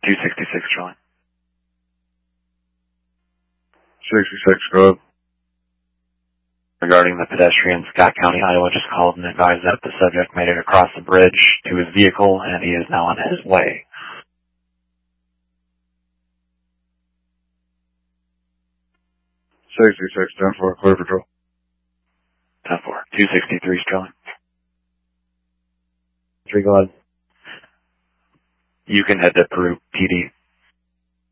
266 Charlie. 66, go ahead. Regarding the pedestrian, Scott County, Iowa just called and advised that the subject made it across the bridge to his vehicle and he is now on his way. 66, 10-4, clear patrol. 10-4. 263 Sterling. 3, go ahead. You can head to Peru PD.